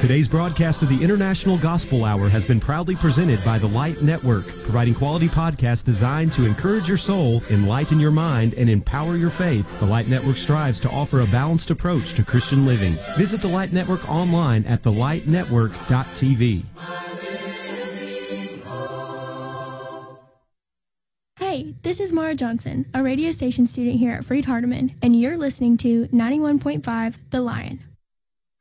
Today's broadcast of the International Gospel Hour has been proudly presented by the Light Network, providing quality podcasts designed to encourage your soul, enlighten your mind, and empower your faith. The Light Network strives to offer a balanced approach to Christian living. Visit the Light Network online at thelightnetwork.tv. Hey, this is Mara Johnson, a radio station student here at Freed Hardeman, and you're listening to 91.5 The Lion.